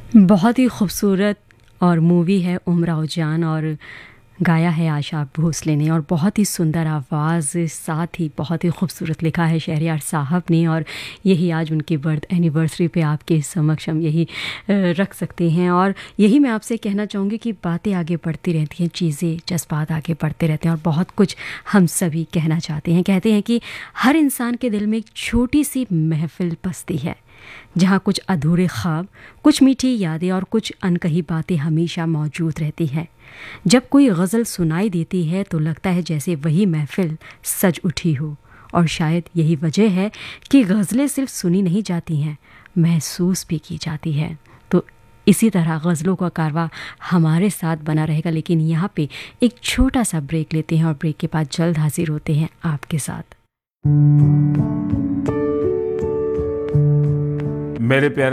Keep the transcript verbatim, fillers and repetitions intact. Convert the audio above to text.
बहुत ही खूबसूरत और मूवी है उमराव जान और गाया है आशा भोसले ने और बहुत ही सुंदर आवाज़, साथ ही बहुत ही खूबसूरत लिखा है शहरयार साहब ने। और यही आज उनकी बर्थ एनिवर्सरी पे आपके समक्ष हम यही रख सकते हैं। और यही मैं आपसे कहना चाहूँगी कि बातें आगे बढ़ती रहती हैं, चीज़ें जज्बात आगे बढ़ते रहते हैं और बहुत कुछ हम सभी कहना चाहते हैं। कहते हैं कि हर इंसान के दिल में एक छोटी सी महफिल बसती है जहाँ कुछ अधूरे ख्वाब, कुछ मीठी यादें और कुछ अनकही बातें हमेशा मौजूद रहती हैं। जब कोई गज़ल सुनाई देती है तो लगता है जैसे वही महफिल सज उठी हो। और शायद यही वजह है कि गज़लें सिर्फ सुनी नहीं जाती हैं, महसूस भी की जाती हैं। तो इसी तरह गज़लों का कारवां हमारे साथ बना रहेगा, लेकिन यहाँ पे एक छोटा सा ब्रेक लेते हैं और ब्रेक के बाद जल्द हाजिर होते हैं आपके साथ। मेरे प्यारे